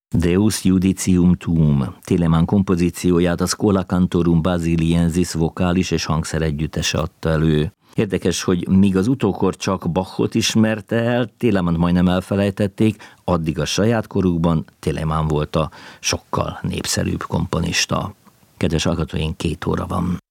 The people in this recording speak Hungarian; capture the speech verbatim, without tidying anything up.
Deus Judicium Tuum, Telemann kompozícióját a Schola Cantorum Basiliensis vokális és hangszer együttese adta elő. Érdekes, hogy míg az utókor csak Bachot ismerte el, Telemannt majdnem elfelejtették, addig a saját korukban Telemann volt a sokkal népszerűbb komponista. Kedves hallgatóink, két óra van.